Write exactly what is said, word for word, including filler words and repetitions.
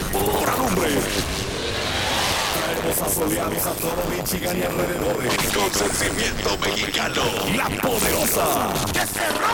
pura lumbre. Traemos asoleados a todo Michigan y alrededores. Con sentimiento mexicano. La poderosa. ¡Que se